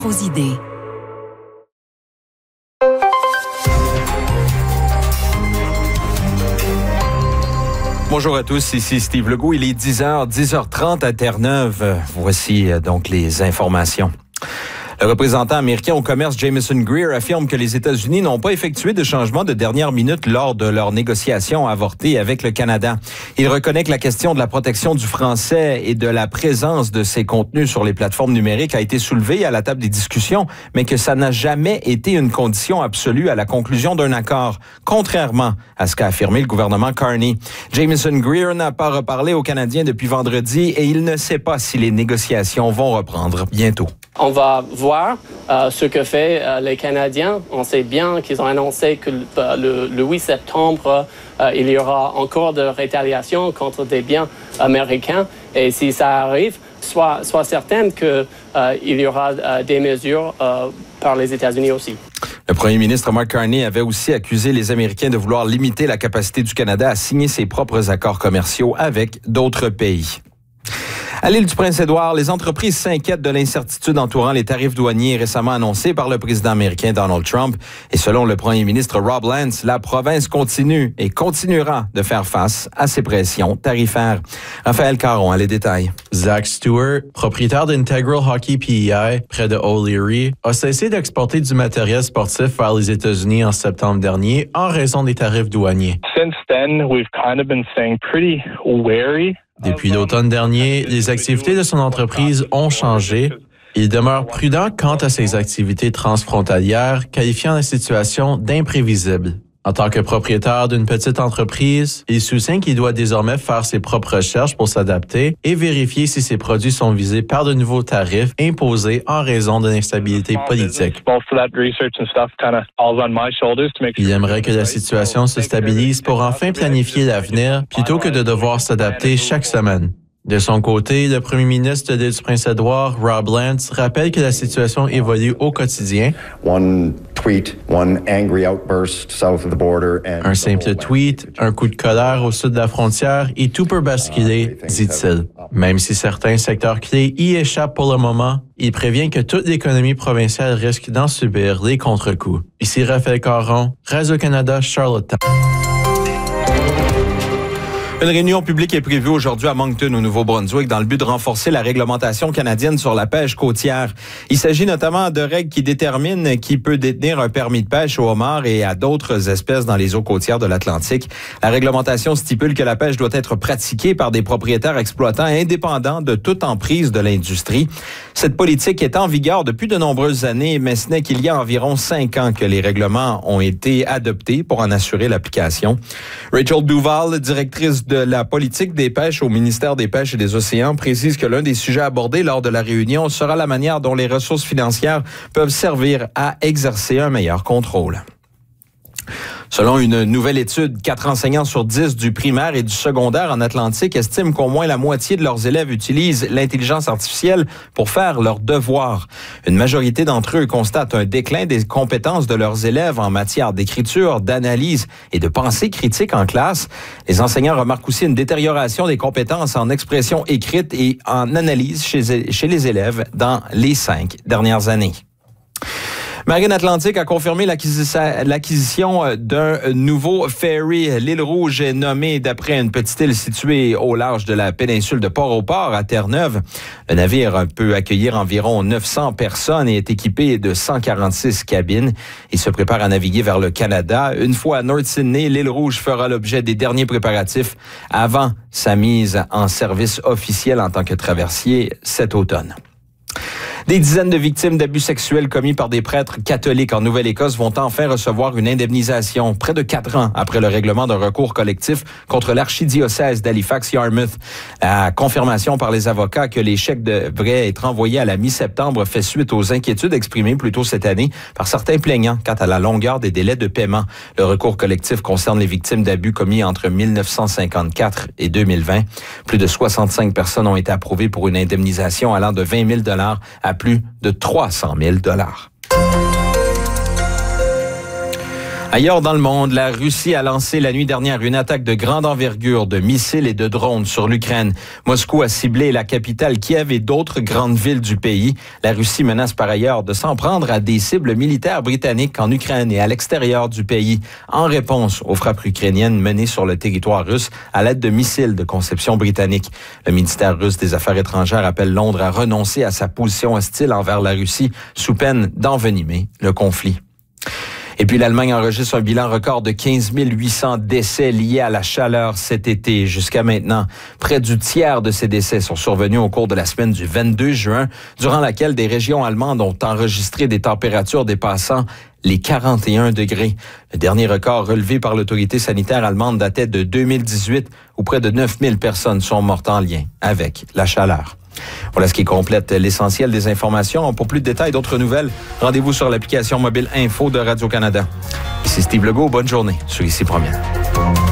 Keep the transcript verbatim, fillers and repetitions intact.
Aux idées. Bonjour à tous, ici Steve Legault. Il est dix heures, dix heures trente à Terre-Neuve. Voici donc les informations. Le représentant américain au commerce Jameson Greer affirme que les États-Unis n'ont pas effectué de changement de dernière minute lors de leurs négociations avortées avec le Canada. Il reconnaît que la question de la protection du français et de la présence de ces contenus sur les plateformes numériques a été soulevée à la table des discussions, mais que ça n'a jamais été une condition absolue à la conclusion d'un accord, contrairement à ce qu'a affirmé le gouvernement Carney. Jameson Greer n'a pas reparlé aux Canadiens depuis vendredi et il ne sait pas si les négociations vont reprendre bientôt. On va voir euh, ce que fait euh, les Canadiens. On sait bien qu'ils ont annoncé que euh, le, le huit septembre, euh, il y aura encore de rétaliation contre des biens américains. Et si ça arrive, sois, sois certaine qu'il euh, y aura euh, des mesures euh, par les États-Unis aussi. Le premier ministre Mark Carney avait aussi accusé les Américains de vouloir limiter la capacité du Canada à signer ses propres accords commerciaux avec d'autres pays. À l'île du Prince-Édouard, les entreprises s'inquiètent de l'incertitude entourant les tarifs douaniers récemment annoncés par le président américain Donald Trump. Et selon le premier ministre Rob Lance, la province continue et continuera de faire face à ces pressions tarifaires. Raphaël Caron a les détails. Zach Stewart, propriétaire d'Integral Hockey P E I près de O'Leary, a cessé d'exporter du matériel sportif vers les États-Unis en septembre dernier en raison des tarifs douaniers. Since then, we've kind of been staying pretty wary. Depuis l'automne dernier, les activités de son entreprise ont changé. Il demeure prudent quant à ses activités transfrontalières, qualifiant la situation d'imprévisible. En tant que propriétaire d'une petite entreprise, il soutient qu'il doit désormais faire ses propres recherches pour s'adapter et vérifier si ses produits sont visés par de nouveaux tarifs imposés en raison de l'instabilité politique. Il aimerait que la situation se stabilise pour enfin planifier l'avenir plutôt que de devoir s'adapter chaque semaine. De son côté, le premier ministre de l'île du Prince-Édouard, Rob Lance, rappelle que la situation évolue au quotidien. One tweet, one angry outburst south of the border and un simple tweet, un coup de colère au sud de la frontière et tout peut basculer, dit-il. Même si certains secteurs clés y échappent pour le moment, il prévient que toute l'économie provinciale risque d'en subir les contre-coups. Ici Raphaël Caron, Radio-Canada, Charlottetown. Une réunion publique est prévue aujourd'hui à Moncton, au Nouveau-Brunswick, dans le but de renforcer la réglementation canadienne sur la pêche côtière. Il s'agit notamment de règles qui déterminent qui peut détenir un permis de pêche au homard et à d'autres espèces dans les eaux côtières de l'Atlantique. La réglementation stipule que la pêche doit être pratiquée par des propriétaires exploitants indépendants de toute emprise de l'industrie. Cette politique est en vigueur depuis de nombreuses années, mais ce n'est qu'il y a environ cinq ans que les règlements ont été adoptés pour en assurer l'application. Rachel Duval, directrice de la politique des pêches au ministère des Pêches et des Océans, précise que l'un des sujets abordés lors de la réunion sera la manière dont les ressources financières peuvent servir à exercer un meilleur contrôle. Selon une nouvelle étude, quatre enseignants sur dix du primaire et du secondaire en Atlantique estiment qu'au moins la moitié de leurs élèves utilisent l'intelligence artificielle pour faire leurs devoirs. Une majorité d'entre eux constatent un déclin des compétences de leurs élèves en matière d'écriture, d'analyse et de pensée critique en classe. Les enseignants remarquent aussi une détérioration des compétences en expression écrite et en analyse chez, chez les élèves dans les cinq dernières années. Marine Atlantique a confirmé l'acquisition d'un nouveau ferry. L'île Rouge est nommée d'après une petite île située au large de la péninsule de Port-au-Port à Terre-Neuve. Le navire peut accueillir environ neuf cents personnes et est équipé de cent quarante-six cabines. Il se prépare à naviguer vers le Canada. Une fois à North Sydney, l'île Rouge fera l'objet des derniers préparatifs avant sa mise en service officiel en tant que traversier cet automne. Des dizaines de victimes d'abus sexuels commis par des prêtres catholiques en Nouvelle-Écosse vont enfin recevoir une indemnisation près de quatre ans après le règlement d'un recours collectif contre l'archidiocèse d'Halifax-Yarmouth. La confirmation par les avocats que les chèques devraient être envoyés à la mi-septembre fait suite aux inquiétudes exprimées plus tôt cette année par certains plaignants quant à la longueur des délais de paiement. Le recours collectif concerne les victimes d'abus commis entre mille neuf cent cinquante-quatre et deux mille vingt. Plus de soixante-cinq personnes ont été approuvées pour une indemnisation allant de vingt mille dollars à plus de trois cent mille dollars. Ailleurs dans le monde, la Russie a lancé la nuit dernière une attaque de grande envergure de missiles et de drones sur l'Ukraine. Moscou a ciblé la capitale Kiev et d'autres grandes villes du pays. La Russie menace par ailleurs de s'en prendre à des cibles militaires britanniques en Ukraine et à l'extérieur du pays, en réponse aux frappes ukrainiennes menées sur le territoire russe à l'aide de missiles de conception britannique. Le ministère russe des Affaires étrangères appelle Londres à renoncer à sa position hostile envers la Russie sous peine d'envenimer le conflit. Et puis l'Allemagne enregistre un bilan record de quinze mille huit cents décès liés à la chaleur cet été. Jusqu'à maintenant, près du tiers de ces décès sont survenus au cours de la semaine du vingt-deux juin, durant laquelle des régions allemandes ont enregistré des températures dépassant les quarante et un degrés. Le dernier record relevé par l'autorité sanitaire allemande datait de deux mille dix-huit, où près de neuf mille personnes sont mortes en lien avec la chaleur. Voilà ce qui complète l'essentiel des informations. Pour plus de détails et d'autres nouvelles, rendez-vous sur l'application mobile Info de Radio-Canada. Ici Steve Legault, bonne journée sur Ici Première.